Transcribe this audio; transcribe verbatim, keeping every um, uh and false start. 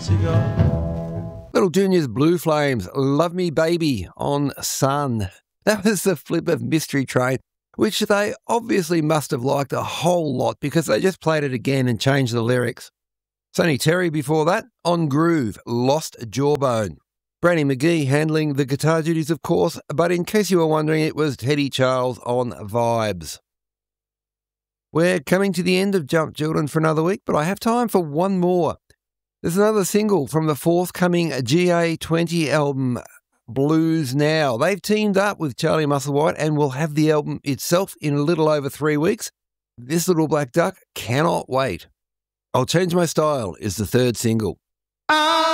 cigar. Little Junior's Blue Flames, Love Me Baby on Sun. That was the flip of Mystery Train, which they obviously must have liked a whole lot because they just played it again and changed the lyrics. Sonny Terry before that, on Groove, Lost Jawbone. Brandy McGee handling the guitar duties, of course, but in case you were wondering, it was Teddy Charles on Vibes. We're coming to the end of Jump Children for another week, but I have time for one more. There's another single from the forthcoming G A twenty album, Blues Now. They've teamed up with Charlie Musselwhite and will have the album itself in a little over three weeks. This Little Black Duck cannot wait. I'll Change My Style is the third single.